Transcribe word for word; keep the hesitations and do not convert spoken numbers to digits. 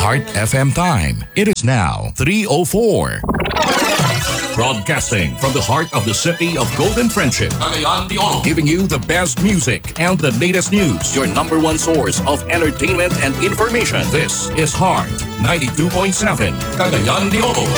Heart F M time. It is now three oh four. Broadcasting from the heart of the city of Golden Friendship, Cagayan de Oro, giving you the best music and the latest news. Your number one source of entertainment and information. This is Heart ninety-two point seven, Cagayan de Oro.